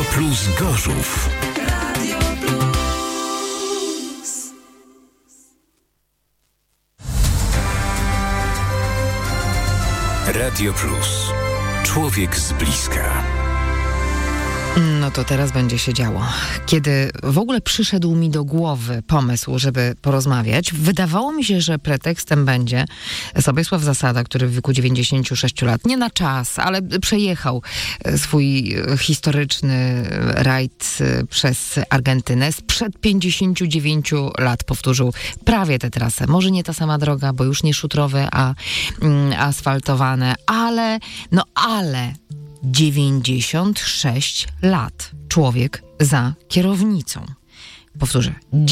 Plus Gorzów. Radio Plus. Człowiek z bliska. No to teraz będzie się działo. Kiedy w ogóle przyszedł mi do głowy pomysł, żeby porozmawiać, wydawało mi się, że pretekstem będzie Sobiesław Zasada, który w wieku 96 lat, nie na czas, ale przejechał swój historyczny rajd przez Argentynę. Sprzed 59 lat powtórzył prawie tę trasę. Może nie ta sama droga, bo już nie szutrowe, a asfaltowane, ale 96 lat człowiek za kierownicą. Powtórzę,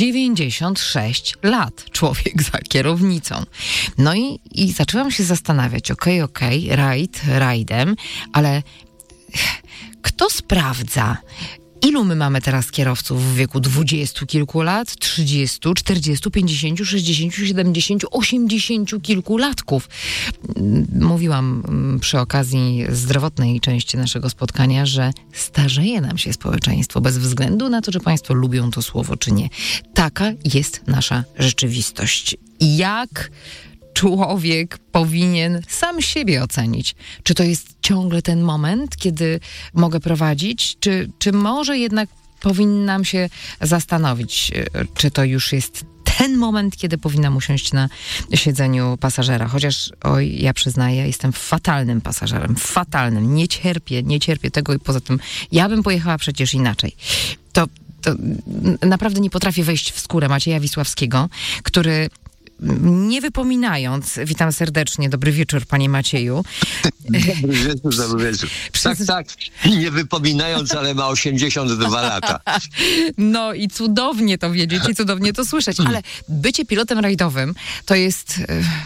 96 lat człowiek za kierownicą. No i zaczęłam się zastanawiać, okej, rajdem, ale kto sprawdza, ilu my mamy teraz kierowców w wieku 20 kilku lat, 30, 40, 50, 60, 70, 80 kilku latków. Mówiłam przy okazji zdrowotnej części naszego spotkania, że starzeje nam się społeczeństwo bez względu na to, czy państwo lubią to słowo, czy nie. Taka jest nasza rzeczywistość. Jak człowiek powinien sam siebie ocenić? Czy to jest ciągle ten moment, kiedy mogę prowadzić? Czy może jednak powinnam się zastanowić, czy to już jest ten moment, kiedy powinnam usiąść na siedzeniu pasażera? Chociaż, ja przyznaję, jestem fatalnym pasażerem. Fatalnym. Nie cierpię tego i poza tym ja bym pojechała przecież inaczej. To naprawdę nie potrafię wejść w skórę Macieja Wisławskiego, który nie wypominając, witam serdecznie, dobry wieczór, panie Macieju. Dobry wieczór. Tak, nie wypominając, ale ma 82 lata. No i cudownie to wiedzieć i cudownie to słyszeć, ale bycie pilotem rajdowym to jest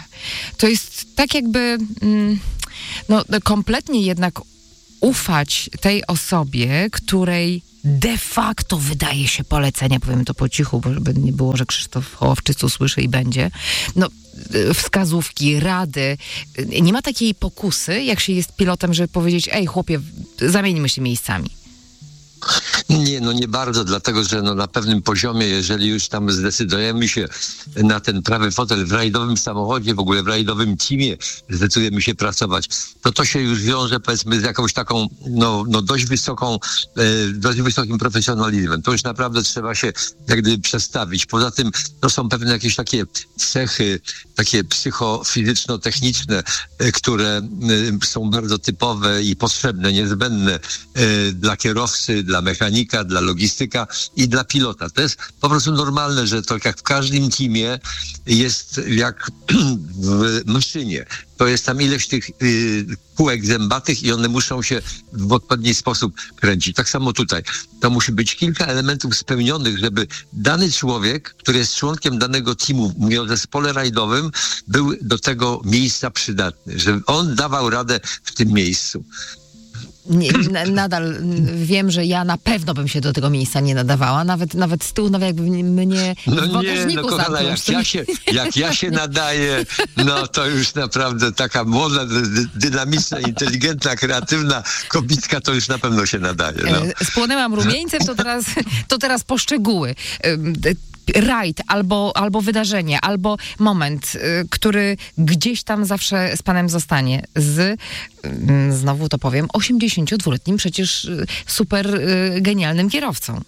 tak jakby kompletnie jednak ufać tej osobie, której de facto wydaje się polecenia, powiem to po cichu, bo żeby nie było, że Krzysztof Hołowczyc usłyszy i będzie. Wskazówki, rady. Nie ma takiej pokusy, jak się jest pilotem, żeby powiedzieć: ej, chłopie, zamieńmy się miejscami. Nie bardzo, dlatego że na pewnym poziomie, jeżeli już tam zdecydujemy się na ten prawy fotel w rajdowym samochodzie, w ogóle w rajdowym teamie zdecydujemy się pracować, to się już wiąże, powiedzmy, z jakąś taką dość wysokim profesjonalizmem. To już naprawdę trzeba się jak gdyby przestawić. Poza tym są pewne jakieś takie cechy, takie psychofizyczno-techniczne, które są bardzo typowe i potrzebne, niezbędne dla kierowcy, dla mechanika, dla logistyka i dla pilota. To jest po prostu normalne, że to jak w każdym teamie jest jak w maszynie. To jest tam ileś tych kółek zębatych i one muszą się w odpowiedni sposób kręcić. Tak samo tutaj. To musi być kilka elementów spełnionych, żeby dany człowiek, który jest członkiem danego teamu, mówię o zespole rajdowym, był do tego miejsca przydatny. Żeby on dawał radę w tym miejscu. Nadal wiem, że ja na pewno bym się do tego miejsca nie nadawała, nawet z tyłu, nawet jakby mnie w bagażniku kochana, jak ja się nadaję, to już naprawdę taka młoda, dynamiczna, inteligentna, kreatywna kobitka to już na pewno się nadaje. Spłonęłam rumieńcem, to teraz poszczegóły. Rajd, albo wydarzenie, albo moment, który gdzieś tam zawsze z panem zostanie. Znowu to powiem, 82-letnim przecież super genialnym kierowcą.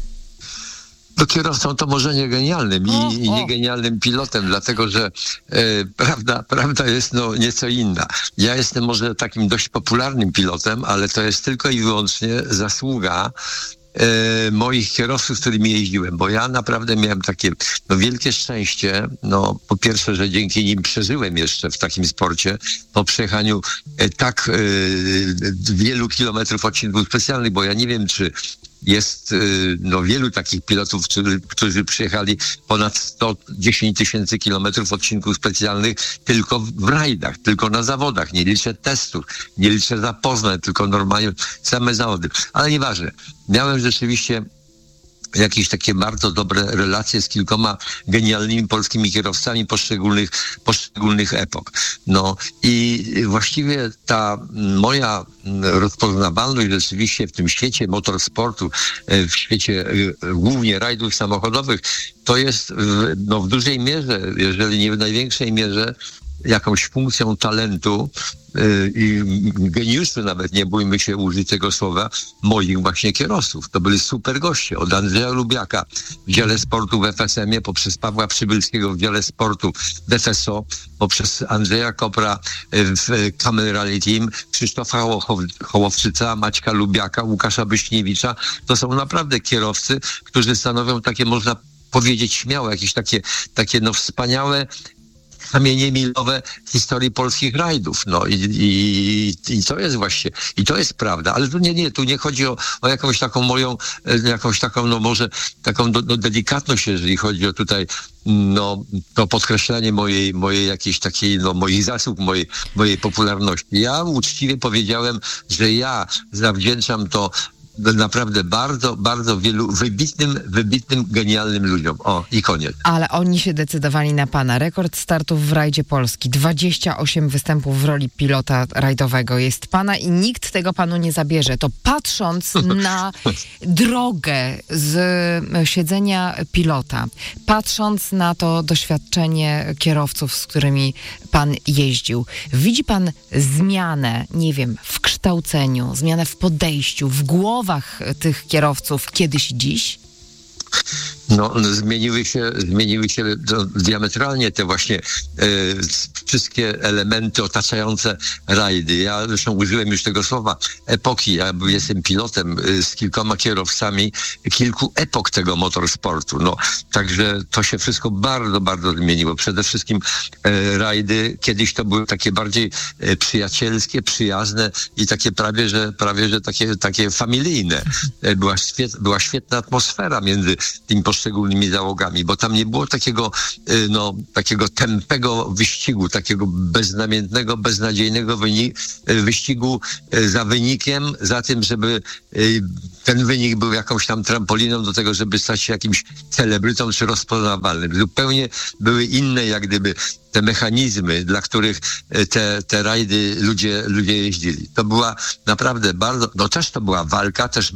Kierowcą to może nie genialnym i nie genialnym pilotem, dlatego że prawda jest nieco inna. Ja jestem może takim dość popularnym pilotem, ale to jest tylko i wyłącznie zasługa moich kierowców, z którymi jeździłem, bo ja naprawdę miałem takie wielkie szczęście, po pierwsze, że dzięki nim przeżyłem jeszcze w takim sporcie, po przejechaniu tak wielu kilometrów odcinków specjalnych, bo ja nie wiem, czy jest wielu takich pilotów, którzy przyjechali ponad 110 000 kilometrów odcinków specjalnych tylko w rajdach, tylko na zawodach. Nie liczę testów, nie liczę zapoznań, tylko normalnie same zawody. Ale nieważne. Miałem rzeczywiście jakieś takie bardzo dobre relacje z kilkoma genialnymi polskimi kierowcami poszczególnych epok. No i właściwie ta moja rozpoznawalność rzeczywiście w tym świecie motorsportu, w świecie głównie rajdów samochodowych, to jest w dużej mierze, jeżeli nie w największej mierze, jakąś funkcją talentu i geniuszu, nawet nie bójmy się użyć tego słowa, moich właśnie kierowców. To byli super goście. Od Andrzeja Lubiaka w dziale sportu w FSM-ie, poprzez Pawła Przybylskiego w dziale sportu w FSO, poprzez Andrzeja Kopra w Camel Rally Team, Krzysztofa Hołowczyca, Maćka Lubiaka, Łukasza Byśniewicza. To są naprawdę kierowcy, którzy stanowią takie, można powiedzieć śmiało, jakieś takie wspaniałe kamienie milowe historii polskich rajdów. No i to jest właśnie, i to jest prawda, ale tu nie chodzi o jakąś taką moją, może taką delikatność, jeżeli chodzi o tutaj, to podkreślanie mojej jakiejś takiej, moich zasług, mojej popularności. Ja uczciwie powiedziałem, że ja zawdzięczam to naprawdę bardzo, bardzo wielu wybitnym, genialnym ludziom. O, i koniec. Ale oni się decydowali na pana. Rekord startów w rajdzie Polski. 28 występów w roli pilota rajdowego jest pana i nikt tego panu nie zabierze. To patrząc na drogę z siedzenia pilota, patrząc na to doświadczenie kierowców, z którymi pan jeździł, widzi pan zmianę, nie wiem, w kształceniu, zmianę w podejściu, w głowach tych kierowców kiedyś i dziś? Zmieniły się diametralnie te właśnie wszystkie elementy otaczające rajdy. Ja zresztą użyłem już tego słowa epoki. Ja jestem pilotem z kilkoma kierowcami kilku epok tego motorsportu. Także to się wszystko bardzo, bardzo zmieniło. Przede wszystkim rajdy kiedyś to były takie bardziej przyjacielskie, przyjazne i takie prawie że takie familijne. Była świetna atmosfera między tymi poszczególnymi załogami, bo tam nie było takiego tępego wyścigu, takiego beznamiętnego, beznadziejnego wyścigu za wynikiem, za tym, żeby ten wynik był jakąś tam trampoliną do tego, żeby stać się jakimś celebrytą czy rozpoznawalnym. Zupełnie były inne jak gdyby te mechanizmy, dla których te rajdy ludzie jeździli. To była naprawdę bardzo, też to była walka, też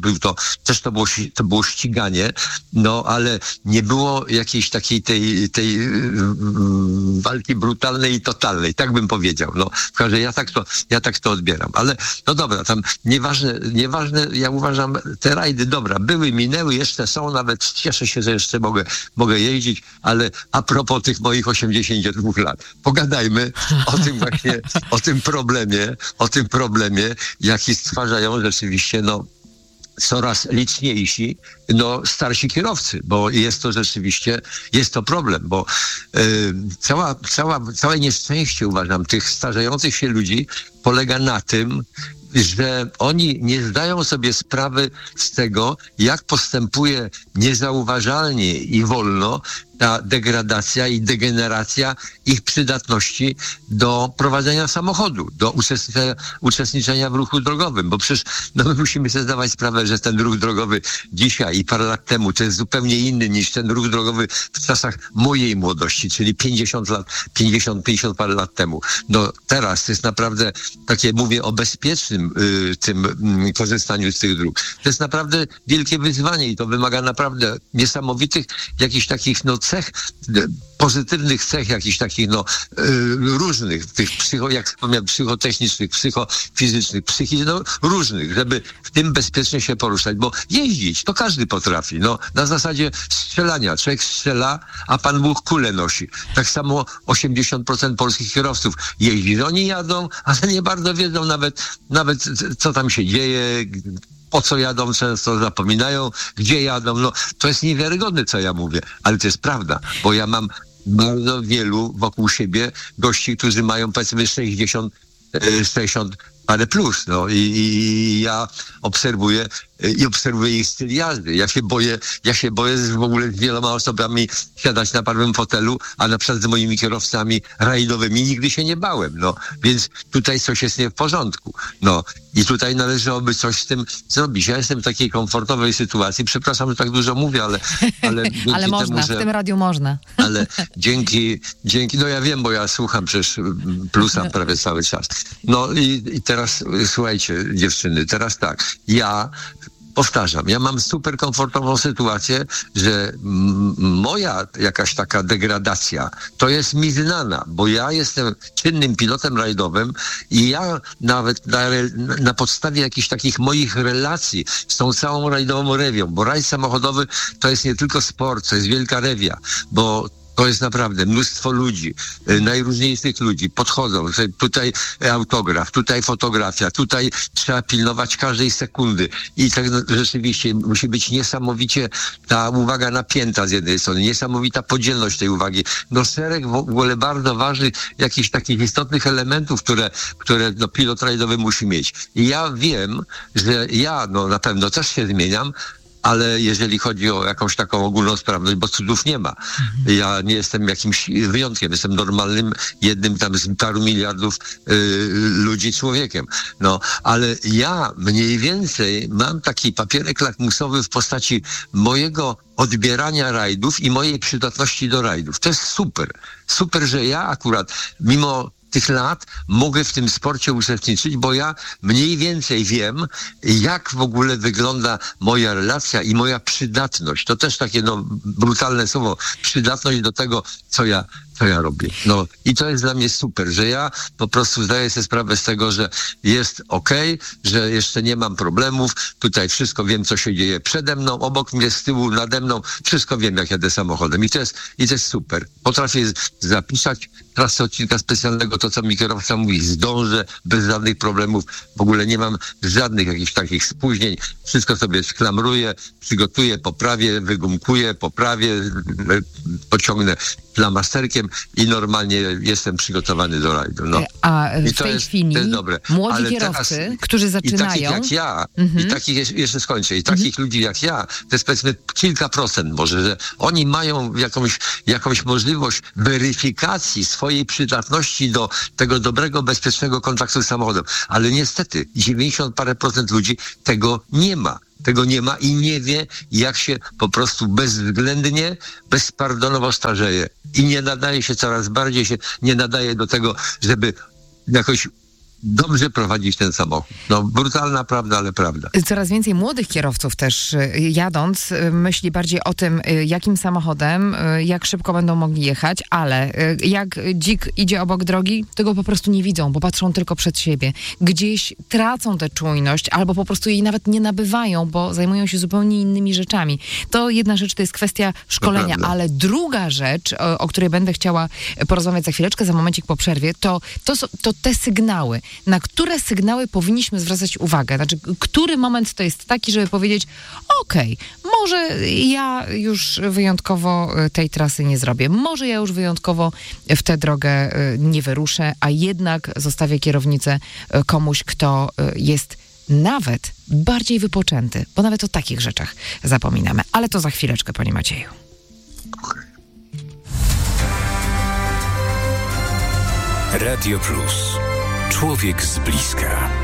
to było ściganie, ale nie było jakiejś takiej tej walki brutalnej i totalnej, tak bym powiedział. W każdym razie ja tak to odbieram. Ale dobra, tam nieważne, ja uważam, te rajdy, dobra, były, minęły, jeszcze są, nawet cieszę się, że jeszcze mogę jeździć, ale a propos tych moich 82 lat, pogadajmy o tym właśnie, o tym problemie, jaki stwarzają rzeczywiście, coraz liczniejsi, starsi kierowcy, bo jest to rzeczywiście, jest to problem, bo całe nieszczęście, uważam, tych starzejących się ludzi polega na tym, że oni nie zdają sobie sprawy z tego, jak postępuje niezauważalnie i wolno ta degradacja i degeneracja ich przydatności do prowadzenia samochodu, do uczestniczenia w ruchu drogowym, bo przecież my musimy sobie zdawać sprawę, że ten ruch drogowy dzisiaj i parę lat temu to jest zupełnie inny niż ten ruch drogowy w czasach mojej młodości, czyli 50 parę lat temu. Teraz to jest naprawdę takie, mówię o bezpiecznym tym korzystaniu z tych dróg. To jest naprawdę wielkie wyzwanie i to wymaga naprawdę niesamowitych jakichś takich cech, pozytywnych cech, jakichś takich różnych, tych jak wspomniałem, psychotechnicznych, psychofizycznych, różnych, żeby w tym bezpiecznie się poruszać, bo jeździć to każdy potrafi. Na zasadzie strzelania. Człowiek strzela, a Pan Bóg kulę nosi. Tak samo 80% polskich kierowców jeździ. Oni jadą, ale nie bardzo wiedzą nawet co tam się dzieje, po co jadą, często zapominają, gdzie jadą. To jest niewiarygodne, co ja mówię, ale to jest prawda, bo ja mam bardzo wielu wokół siebie gości, którzy mają powiedzmy 60 parę plus, i ja obserwuję ich styl jazdy. Ja się boję w ogóle z wieloma osobami siadać na parowym fotelu, a na przykład z moimi kierowcami rajdowymi nigdy się nie bałem, więc tutaj coś jest nie w porządku. I tutaj należałoby coś z tym zrobić. Ja jestem w takiej komfortowej sytuacji. Przepraszam, że tak dużo mówię, ale ale można, temu, że, w tym radiu można. Ale dzięki, no ja wiem, bo ja słucham przecież Plusa prawie cały czas. No i teraz słuchajcie, dziewczyny, teraz tak. Powtarzam, ja mam super komfortową sytuację, że moja jakaś taka degradacja to jest mi znana, bo ja jestem czynnym pilotem rajdowym i ja nawet na podstawie jakichś takich moich relacji z tą całą rajdową rewią, bo rajd samochodowy to jest nie tylko sport, to jest wielka rewia, bo to jest naprawdę mnóstwo ludzi, najróżniejszych ludzi podchodzą. Tutaj autograf, tutaj fotografia, tutaj trzeba pilnować każdej sekundy. I tak rzeczywiście musi być niesamowicie ta uwaga napięta z jednej strony, niesamowita podzielność tej uwagi. No szereg w ogóle bardzo ważnych, jakichś takich istotnych elementów, które pilot rajdowy musi mieć. I ja wiem, że ja na pewno też się zmieniam, ale jeżeli chodzi o jakąś taką ogólną sprawność, bo cudów nie ma. Ja nie jestem jakimś wyjątkiem, jestem normalnym, jednym tam z paru miliardów ludzi człowiekiem. No, ale ja mniej więcej mam taki papierek lakmusowy w postaci mojego odbierania rajdów i mojej przydatności do rajdów. To jest super. Super, że ja akurat mimo tych lat mogę w tym sporcie uczestniczyć, bo ja mniej więcej wiem, jak w ogóle wygląda moja relacja i moja przydatność. To też takie brutalne słowo. Przydatność do tego, co ja robię. No i to jest dla mnie super, że ja po prostu zdaję sobie sprawę z tego, że jest okej, że jeszcze nie mam problemów. Tutaj wszystko wiem, co się dzieje przede mną, obok mnie, z tyłu, nade mną. Wszystko wiem, jak jadę samochodem. I to jest super. Potrafię zapisać trasę odcinka specjalnego, to co mi kierowca mówi, zdążę bez żadnych problemów. W ogóle nie mam żadnych jakichś takich spóźnień. Wszystko sobie sklamruję, przygotuję, poprawię, wygumkuję, poprawię, pociągnę flamasterkiem i normalnie jestem przygotowany do rajdu. No. A w tej chwili młodzi kierowcy, którzy zaczynają... I takich jak ja, i takich, jeszcze skończę, i takich ludzi jak ja, to jest powiedzmy kilka procent może, że oni mają jakąś możliwość weryfikacji swojej przydatności do tego dobrego, bezpiecznego kontaktu z samochodem. Ale niestety 90 parę procent ludzi tego nie ma. Tego nie ma i nie wie, jak się po prostu bezwzględnie, bezpardonowo starzeje. I nie nadaje się, coraz bardziej się nie nadaje do tego, żeby jakoś dobrze prowadzić ten samochód. No, brutalna prawda, ale prawda. Coraz więcej młodych kierowców też jadąc myśli bardziej o tym, jakim samochodem, jak szybko będą mogli jechać, ale jak dzik idzie obok drogi, tego po prostu nie widzą, bo patrzą tylko przed siebie. Gdzieś tracą tę czujność, albo po prostu jej nawet nie nabywają, bo zajmują się zupełnie innymi rzeczami. To jedna rzecz, to jest kwestia szkolenia, ale druga rzecz, o której będę chciała porozmawiać za chwileczkę, za momencik po przerwie, to te sygnały. Na które sygnały powinniśmy zwracać uwagę? Znaczy, który moment to jest taki, żeby powiedzieć, okej, może ja już wyjątkowo tej trasy nie zrobię, może ja już wyjątkowo w tę drogę nie wyruszę, a jednak zostawię kierownicę komuś, kto jest nawet bardziej wypoczęty, bo nawet o takich rzeczach zapominamy. Ale to za chwileczkę, panie Macieju. Radio Plus. Człowiek z bliska.